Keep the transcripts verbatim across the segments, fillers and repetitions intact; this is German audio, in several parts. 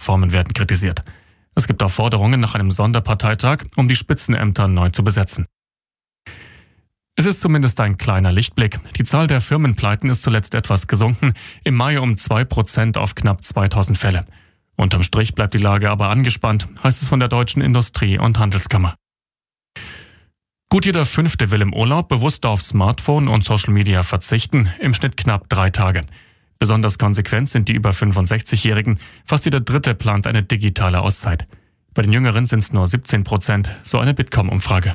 Reformen werden kritisiert. Es gibt auch Forderungen nach einem Sonderparteitag, um die Spitzenämter neu zu besetzen. Es ist zumindest ein kleiner Lichtblick. Die Zahl der Firmenpleiten ist zuletzt etwas gesunken, im Mai um zwei Prozent auf knapp zweitausend Fälle. Unterm Strich bleibt die Lage aber angespannt, heißt es von der Deutschen Industrie- und Handelskammer. Gut jeder Fünfte will im Urlaub bewusst auf Smartphone und Social Media verzichten, im Schnitt knapp drei Tage. Besonders konsequent sind die über fünfundsechzigjährigen, fast jeder Dritte plant eine digitale Auszeit. Bei den Jüngeren sind es nur siebzehn Prozent, so eine Bitkom-Umfrage.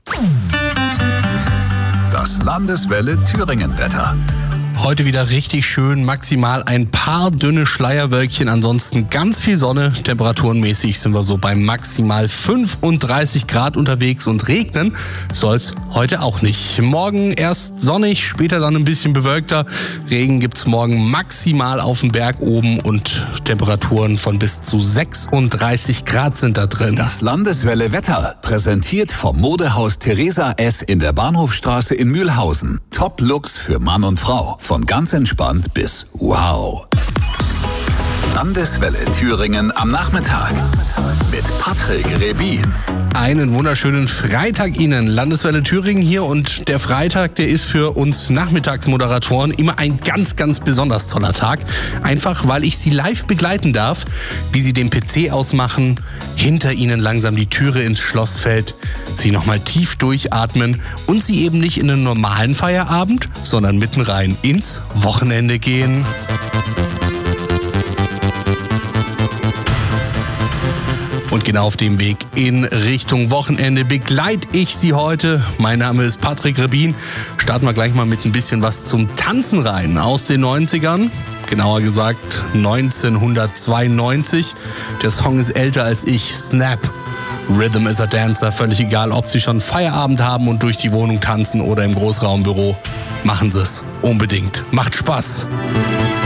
Das Landeswelle Thüringen-Wetter. Heute wieder richtig schön, maximal ein paar dünne Schleierwölkchen, ansonsten ganz viel Sonne. Temperaturenmäßig sind wir so bei maximal fünfunddreißig Grad unterwegs und regnen soll es heute auch nicht. Morgen erst sonnig, später dann ein bisschen bewölkter. Regen gibt's morgen maximal auf dem Berg oben und Temperaturen von bis zu sechsunddreißig Grad sind da drin. Das Landeswelle Wetter präsentiert vom Modehaus Theresa S. in der Bahnhofstraße in Mühlhausen. Top-Looks für Mann und Frau. Von ganz entspannt bis wow. Landeswelle Thüringen am Nachmittag mit Patrick Rebin. Einen wunderschönen Freitag Ihnen. Landeswelle Thüringen hier und der Freitag, der ist für uns Nachmittagsmoderatoren immer ein ganz, ganz besonders toller Tag. Einfach, weil ich Sie live begleiten darf, wie Sie den P C ausmachen, hinter Ihnen langsam die Türe ins Schloss fällt, Sie nochmal tief durchatmen und Sie eben nicht in einen normalen Feierabend, sondern mitten rein ins Wochenende gehen. Und genau auf dem Weg in Richtung Wochenende begleite ich Sie heute. Mein Name ist Patrick Rebin. Starten wir gleich mal mit ein bisschen was zum Tanzen rein aus den neunzigern. Genauer gesagt neunzehnhundertzweiundneunzig. Der Song ist älter als ich. Snap. Rhythm is a Dancer. Völlig egal, ob Sie schon Feierabend haben und durch die Wohnung tanzen oder im Großraumbüro. Machen Sie es. Unbedingt. Macht Spaß.